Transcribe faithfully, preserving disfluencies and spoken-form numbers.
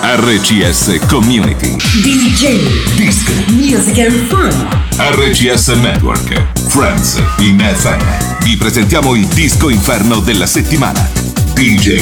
R C S Community. D J. Disc. Music and Fun. R C S Network. Friends in F M. Vi presentiamo il disco inferno della settimana. D J